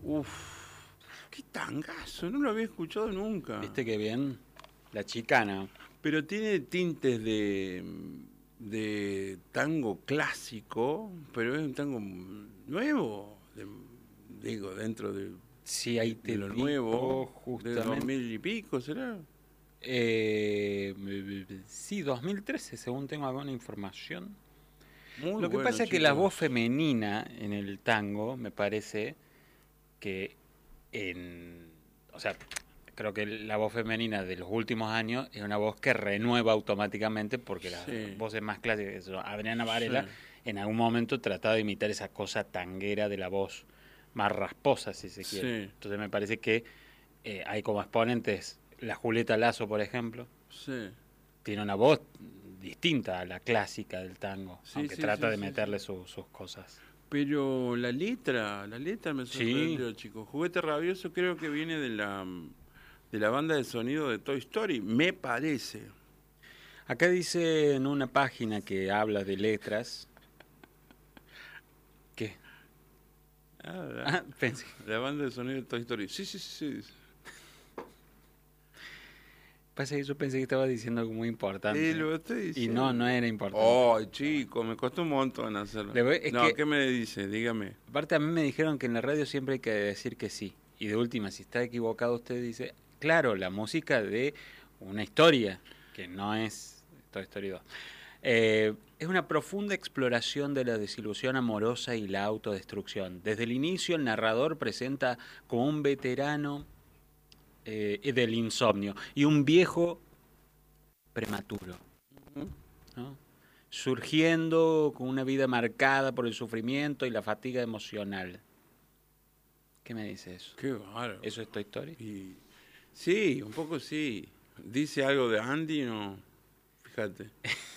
Uf, qué tangazo, no lo había escuchado nunca. ¿Viste qué bien? La chicana. Pero tiene tintes de tango clásico, pero es un tango nuevo, digo, dentro Sí, ahí de te lo digo nuevo, de justamente. 2000 y pico, ¿será? Sí, 2013, según tengo alguna información. Muy Lo que bueno, pasa es que la voz chicos. femenina en el tango, me parece que en... O sea, creo que la voz femenina de los últimos años es una voz que renueva automáticamente porque las Sí, voces más clásicas, eso, Adriana Varela, sí, en algún momento trataba de imitar esa cosa tanguera de la voz más rasposa, si se quiere. sí, Entonces me parece que hay como exponentes, la Julieta Lazo, por ejemplo, sí. tiene una voz distinta a la clásica del tango, Sí, aunque sí, trata sí, de sí, sí. meterle sus cosas. Pero la letra me Sí, sorprendió, chicos. Juguete Rabioso creo que viene de la banda de sonido de Toy Story, me parece. acá dice en una página que habla de letras que... Ah, Ah, pensé, la banda de sonido de Toy Story. Sí, sí, sí, sí. pasa que yo pensé que estaba diciendo algo muy importante Lo estoy y no, diciendo. no era importante. Oh, Pero bueno. chico, me costó un montón hacerlo. Es No, que, ¿qué me dice? Dígame. aparte a mí me dijeron que en la radio siempre hay que decir que sí. Y de última, si está equivocado usted dice, claro, la música de una historia, que no es Toy Story 2. Es una profunda exploración de la desilusión amorosa y la autodestrucción. Desde el inicio el narrador presenta como un veterano del insomnio y un viejo prematuro, Ujú. ¿no? Surgiendo con una vida marcada por el sufrimiento y la fatiga emocional. ¿Qué me dice eso? Qué bárbaro. ¿Eso es Toy Story? Y, sí, un poco sí. ¿Dice algo de Andy? No. Fíjate.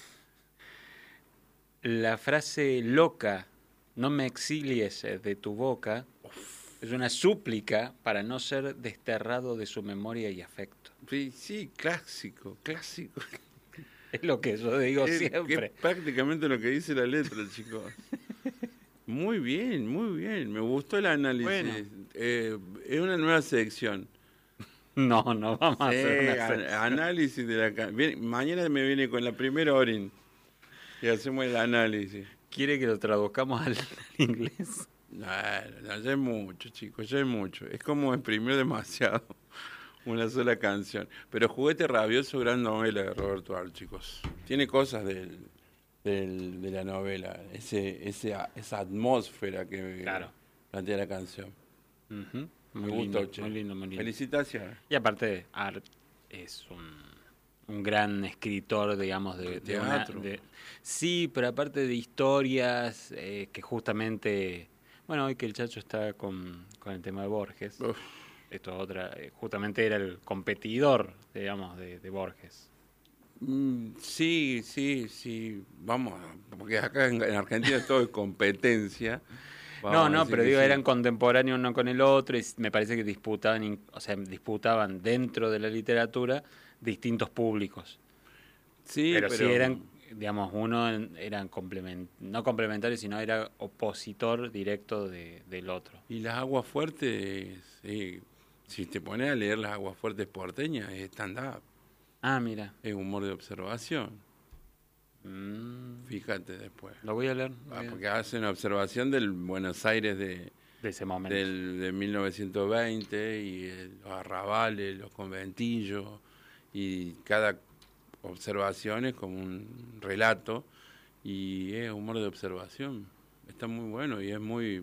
La frase loca, no me exilies de tu boca, es una súplica para no ser desterrado de su memoria y afecto. Sí, sí, clásico, clásico. Es lo que yo digo Que es siempre. prácticamente lo que dice la letra, chicos. Muy bien, muy bien. Me gustó el Bueno, análisis. Es una nueva sección. no, no vamos a Sí, hacer una sección. análisis de la... mañana me viene con la primera Orin y hacemos el análisis. ¿Quiere que lo traduzcamos al inglés? No, no, ya es mucho, chicos, ya es mucho. Es como exprimir demasiado una sola canción. Pero Juguete Rabioso, gran novela de Roberto Arlt, chicos. Tiene cosas de la novela, esa atmósfera que Claro. plantea la canción. Ujú. Me Muy gustó, lindo, che. muy lindo, muy lindo. Felicitaciones. Y aparte, Art es un gran escritor, digamos, De de una... teatro. Sí, pero aparte de historias que justamente... Bueno, hoy que el Chacho está con el tema de Borges, Uf. esto es otra, justamente era el competidor, digamos, de Borges. Sí, sí, sí. Vamos, porque acá en Argentina todo es competencia. No, Vamos a no, decir pero que digo, sí. eran contemporáneos uno con el otro y me parece que disputaban, o sea, disputaban dentro de la literatura distintos públicos. Sí, Pero sí pero... eran, digamos, uno eran no complementarios, sino era opositor directo del otro. Y las aguas fuertes, si te pones a leer las aguas fuertes porteñas, es stand-up, Ah, mira. es humor de observación. Mm, Fíjate después. lo voy a leer, lo voy a leer, Porque hace una observación del Buenos Aires de ese momento. de 1920 y los arrabales, los conventillos, y cada observación es como un relato y es humor de observación. Está muy bueno y es muy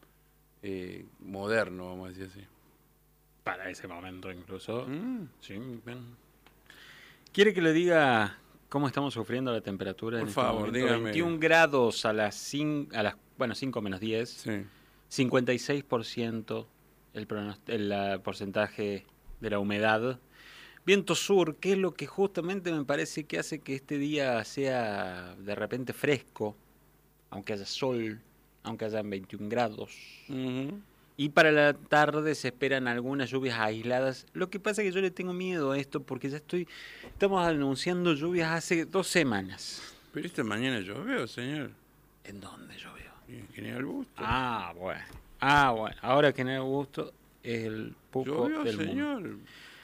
moderno, vamos a decir así. Para ese momento incluso. Mm, Sí, bien. ¿Quiere que le diga cómo estamos sufriendo la temperatura por en este favor, momento? dígame. 21 grados a las 5, bueno, 5 menos 10. Sí. 56% el porcentaje de la humedad. Viento sur, que es lo que justamente me parece que hace que este día sea de repente fresco, aunque haya sol, aunque hayan 21 grados. Ujú. Y para la tarde se esperan algunas lluvias aisladas. Lo que pasa es que yo le tengo miedo a esto porque estamos anunciando lluvias hace 2 semanas. Pero esta mañana llovió, señor. ¿En dónde llovió? Y en General Busto. Ah, bueno. Bueno, ahora que no hay gusto, es el pupo Llovió, del mundo. señor.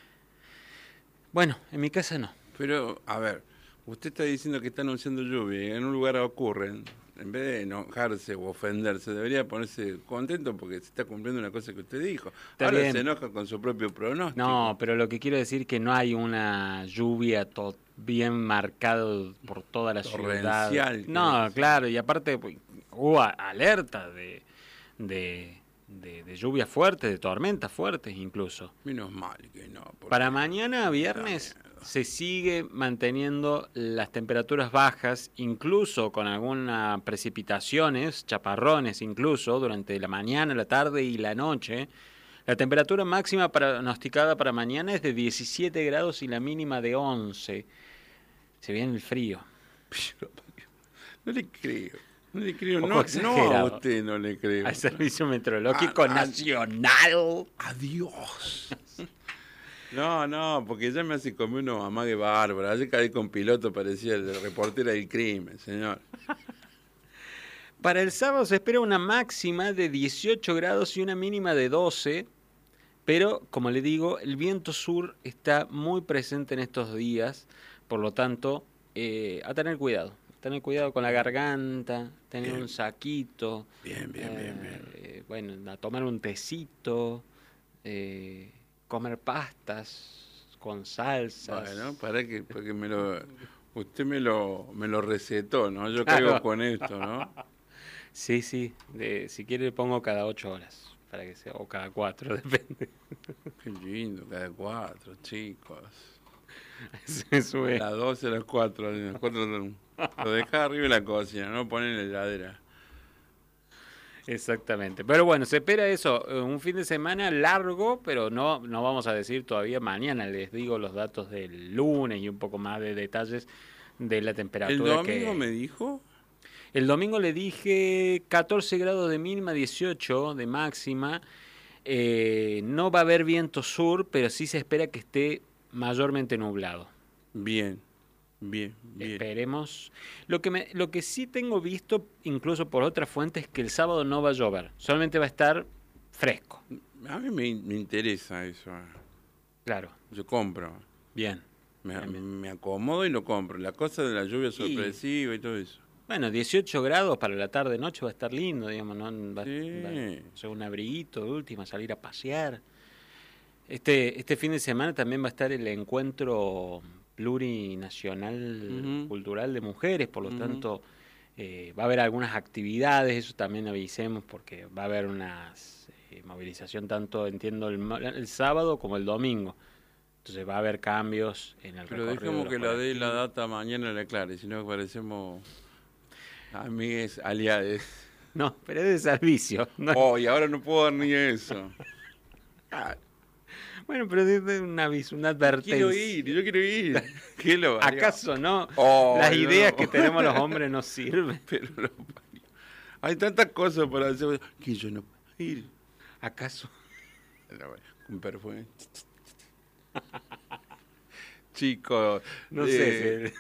Bueno, en mi casa no. Pero, a ver, usted está diciendo que está anunciando lluvia y en un lugar ocurren. En vez de enojarse o ofenderse, debería ponerse contento porque se está cumpliendo una cosa que usted dijo. Está Ahora bien. se enoja con su propio pronóstico. No, pero lo que quiero decir que no hay una lluvia bien marcada por toda la ciudad. Torrencial, No, ¿querés decir? claro, y aparte pues, hubo alerta de lluvias fuertes, de tormentas fuertes incluso. Menos mal que no. porque Para mañana, viernes, miedo. se sigue manteniendo las temperaturas bajas, incluso con algunas precipitaciones, chaparrones incluso, durante la mañana, la tarde y la noche. La temperatura máxima pronosticada para mañana es de 17 grados y la mínima de 11. Se viene el frío. No le creo. No le creo. Poco No, exagerado. a usted no le creo. Al Servicio Meteorológico Ah, Nacional. Adiós. No, porque ya me hace comer unos amague bárbaros. Ayer caí con piloto, parecía el reportero del crimen, señor. Para el sábado se espera una máxima de 18 grados y una mínima de 12, pero como le digo, el viento sur está muy presente en estos días, por lo tanto, a tener cuidado. Tener cuidado con la garganta, tener Bien. un saquito. Bien. Bueno, a tomar un tecito, comer pastas con salsas. Bueno, porque usted me lo recetó, ¿no? Yo Claro. caigo con esto, ¿no? Sí, si quiere le pongo cada 8 horas, para que sea, o cada 4, depende. Qué lindo, cada 4, chicos. Se sube. A las 12, a las 4, lo deja arriba en la cocina, no pone en la heladera. Exactamente. Pero bueno, se espera eso, un fin de semana largo, pero no vamos a decir todavía mañana. Les digo los datos del lunes y un poco más de detalles de la temperatura. ¿El domingo me dijo? El domingo le dije 14 grados de mínima, 18 de máxima. No va a haber viento sur, pero sí se espera que esté mayormente nublado. Bien. Esperemos. Lo que sí tengo visto, incluso por otras fuentes, es que el sábado no va a llover. Solamente va a estar fresco. A mí me interesa eso. Claro. Yo compro. Bien. Me acomodo y lo compro. La cosa de la lluvia sorpresiva y todo eso. Bueno, 18 grados para la tarde-noche va a estar lindo, digamos, ¿no? Va Sí. a ser un abriguito de última, salir a pasear. Este fin de semana también va a estar el encuentro plurinacional cultural de mujeres, por lo tanto va a haber algunas actividades, eso también avisemos, porque va a haber una movilización tanto, entiendo, el sábado como el domingo. Entonces va a haber cambios en el Pero recorrido. dejemos de que los la dé la colectivos. data mañana la aclare, si no parecemos amigues, aliades. No, pero es de servicio. No. Oh, y ahora no puedo dar ni eso. Ah, Bueno, pero es un aviso, una advertencia. yo quiero ir. ¿Qué lo valió? ¿Acaso no? Oh, Las no. ideas que tenemos los hombres no sirven. Pero lo parió. Hay tantas cosas para hacer que yo no puedo ir. ¿Acaso? Con perfume. Chicos, No sé.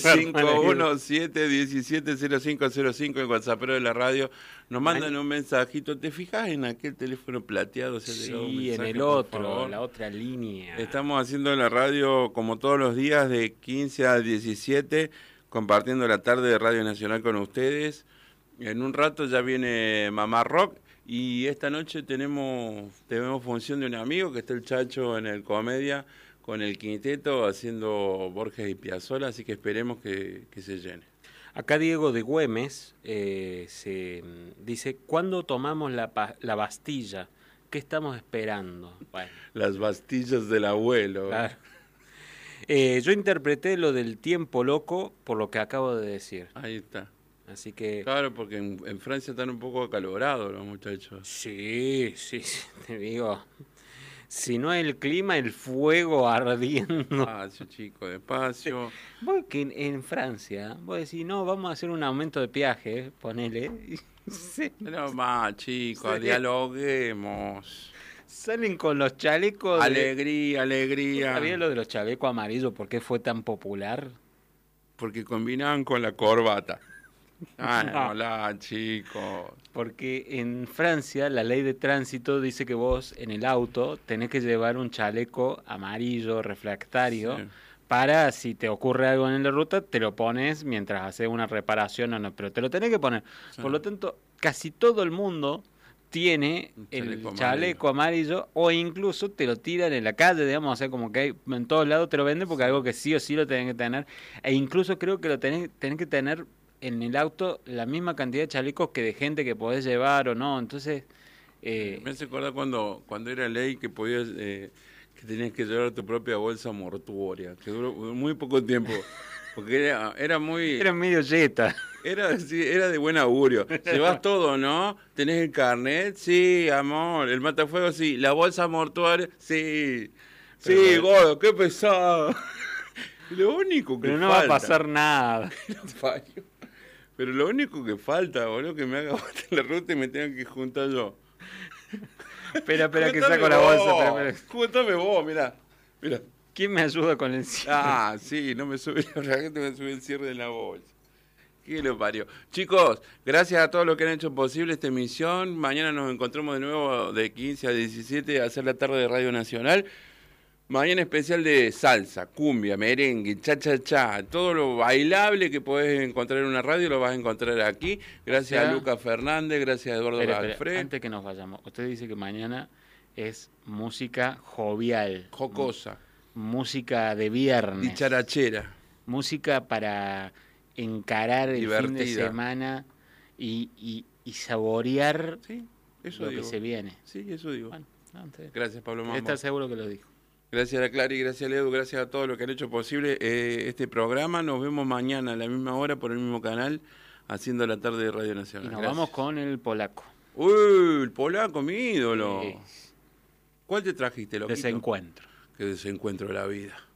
351-717-0505, el WhatsAppero de la radio, nos mandan un mensajito. ¿Te fijas en aquel teléfono plateado? ¿Se ha llegado un Sí, en mensaje, el por otro, favor? la otra línea. Estamos haciendo la radio como todos los días de 15 a 17, compartiendo la tarde de Radio Nacional con ustedes. En un rato ya viene Mamá Rock y esta noche tenemos función de un amigo que está el Chacho en el Comedia con el quinteto haciendo Borges y Piazzolla, así que esperemos que se llene. Acá Diego de Güemes se dice, ¿cuándo tomamos la Bastilla? ¿Qué estamos esperando? Bueno, Las bastillas del abuelo. claro. Yo interpreté lo del tiempo loco por lo que acabo de decir. Ahí está. Así que... Claro, porque en Francia están un poco acalorados los muchachos. Sí, te digo. Si no el clima, el fuego ardiendo. Despacio, chico, despacio. Vos que en Francia, vos decís, no, vamos a hacer un aumento de peaje, ponele. Sí. No más, chicos, Sí. dialoguemos. Salen con los chalecos. Alegría, alegría. ¿Sabías lo de los chalecos amarillos? ¿Por qué fue tan popular? Porque combinaban con la corbata. Ah, No. hola, chicos. Porque en Francia la ley de tránsito dice que vos en el auto tenés que llevar un chaleco amarillo refractario Sí. para si te ocurre algo en la ruta, te lo pones mientras haces una reparación o no, pero te lo tenés que poner. Sí. Por lo tanto, casi todo el mundo tiene Un el chaleco chaleco amarillo o incluso te lo tiran en la calle, digamos, o sea, como que en todos lados te lo venden porque es algo que sí o sí lo tenés que tener. E incluso creo que lo tenés que tener en el auto la misma cantidad de chalecos que de gente que podés llevar o no. Entonces, Me hace acordar cuando era ley que podías, que tenías que llevar tu propia bolsa mortuoria, que duró muy poco tiempo, porque era muy, era medio yeta. sí, era de buen augurio. Llevas todo, ¿no? ¿Tenés el carnet? Sí, amor. ¿El matafuego? Sí. ¿La bolsa mortuaria? Sí. Pero Sí, bueno. gordo, qué pesado. Lo único que Pero no falta. va a pasar nada. Pero lo único que falta, boludo, que me haga bote en la ruta y me tengan que juntar yo. Espera, que Juntame saco la vos, bolsa. Espera. Juntame vos, mirá. Mirá. ¿Quién me ayuda con el cierre? Ah, sí, no me sube, la gente me sube el cierre de la bolsa. ¿Qué lo parió? Chicos, gracias a todos los que han hecho posible esta emisión. Mañana nos encontramos de nuevo de 15 a 17 a hacer la tarde de Radio Nacional. Mañana especial de salsa, cumbia, merengue, cha-cha-cha. Todo lo bailable que podés encontrar en una radio lo vas a encontrar aquí. Gracias a Lucas Fernández, gracias a Eduardo Espera, Alfred. antes que nos vayamos, usted dice que mañana es música jovial. Jocosa, Música de viernes. dicharachera. Música para encarar el fin de Divertida. semana y saborear Sí, eso lo digo. que se viene. Sí, eso digo. Bueno, no, está bien. Gracias, Pablo Mambo. ¿Estás seguro que lo dijo? Gracias a la Clary, gracias a Edu, gracias a todos los que han hecho posible este programa. Nos vemos mañana a la misma hora por el mismo canal, haciendo la tarde de Radio Y Nacional. nos Gracias. vamos con el polaco. Uy, el polaco, mi ídolo. Sí. ¿Cuál te trajiste, loquito? Desencuentro. Qué desencuentro de la vida.